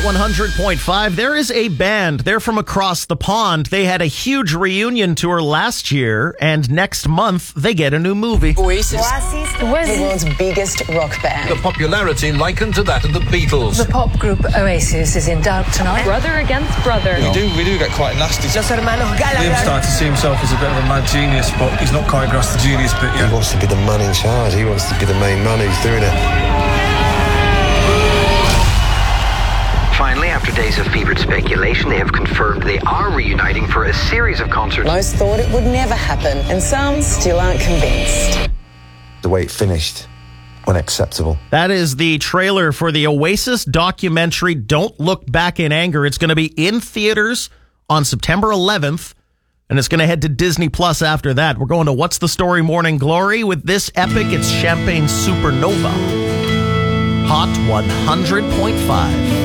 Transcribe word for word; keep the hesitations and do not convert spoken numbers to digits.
one hundred point five. There is a band. They're from across the pond. They had a huge reunion tour last year, and next month they get a new movie. Oasis. Oasis, the world's biggest rock band. The popularity likened to that of the Beatles. The pop group Oasis is in doubt tonight. Brother against brother. We do, we do get quite nasty. Los hermanos Liam Gallagher. started to see himself as a bit of a mad genius, but he's not quite grasped the genius bit yet. He wants to be the man in charge. He wants to be the main man who's doing it. Finally, after days of fevered speculation, they have confirmed they are reuniting for a series of concerts. Most thought it would never happen, and some still aren't convinced. The way it finished, unacceptable. That is the trailer for the Oasis documentary, Don't Look Back in Anger. It's going to be in theaters on September eleventh, and it's going to head to Disney Plus after that. We're going to What's the Story Morning Glory with this epic. It's Champagne Supernova. Hot one hundred point five.